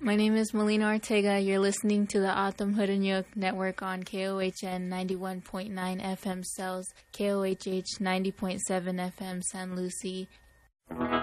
My name is Melina Ortega. You're listening to the Atom Hudanyuk Network on KOHN 91.9 FM Cells, KOHH 90.7 FM San Lucie.